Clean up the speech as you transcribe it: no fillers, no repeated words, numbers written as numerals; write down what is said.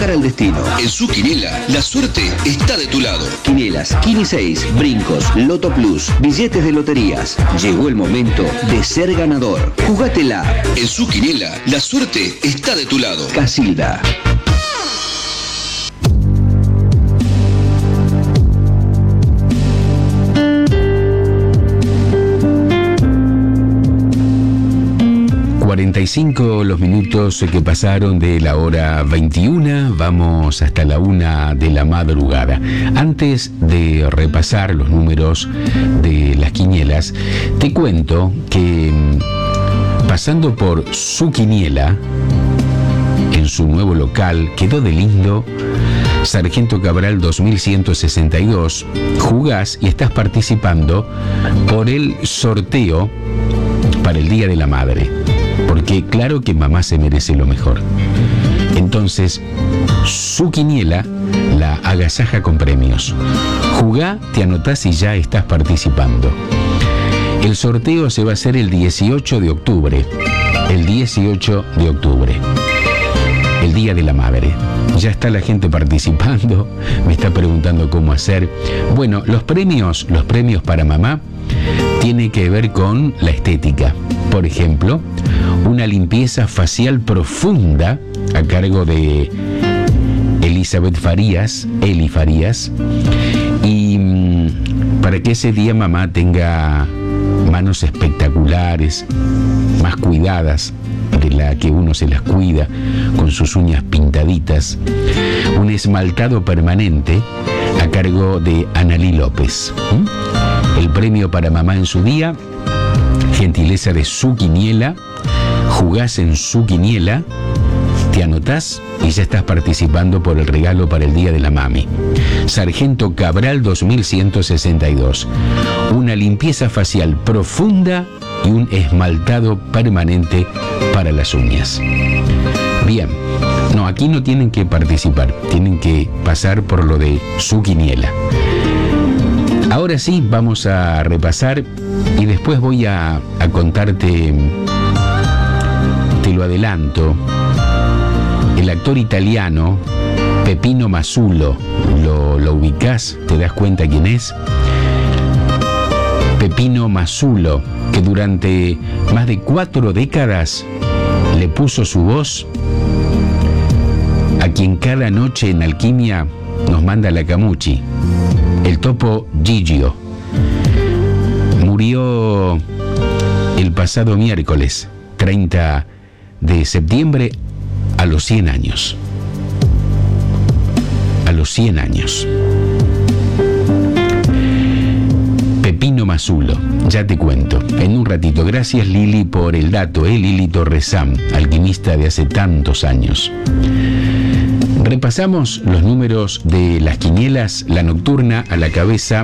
al destino. En su quiniela, la suerte está de tu lado. Quinielas, Quini 6, brincos, Loto Plus, billetes de loterías. Llegó el momento de ser ganador. Jugátela. En su quiniela, la suerte está de tu lado. Casilda. Los minutos que pasaron de la hora 21, vamos hasta la 1 de la madrugada. Antes de repasar los números de las quinielas, te cuento que pasando por su quiniela, en su nuevo local, quedó de lindo, Sargento Cabral 2162, jugás y estás participando por el sorteo para el Día de la Madre. Porque claro que mamá se merece lo mejor. Entonces, su quiniela la agasaja con premios. Jugá, te anotás y ya estás participando. El sorteo se va a hacer el 18 de octubre. El 18 de octubre. El Día de la Madre. Ya está la gente participando, me está preguntando cómo hacer. Bueno, los premios para mamá tienen que ver con la estética. Por ejemplo, una limpieza facial profunda a cargo de Eli Farías, y para que ese día mamá tenga manos espectaculares, más cuidadas de la que uno se las cuida, con sus uñas pintaditas, un esmaltado permanente a cargo de Analí López. El premio para mamá en su día, gentileza de su quiniela. Jugás en su quiniela, te anotás y ya estás participando por el regalo para el Día de la Mami. Sargento Cabral 2162. Una limpieza facial profunda y un esmaltado permanente para las uñas. Bien, no, aquí no tienen que participar, tienen que pasar por lo de su quiniela. Ahora sí, vamos a repasar y después voy a contarte, te lo adelanto, el actor italiano Peppino Masulo. ¿Lo ubicás? ¿Te das cuenta quién es? Peppino Masulo, que durante más de 4 décadas le puso su voz a quien cada noche en Alquimia nos manda la Camuchi, el topo Gigio. Murió el pasado miércoles 30 de septiembre a los 100 años. A los 100 años. Peppino Masulo, ya te cuento en un ratito. Gracias Lili por el dato, Lili Torresam, alquimista de hace tantos años. Repasamos los números de las quinielas. La nocturna a la cabeza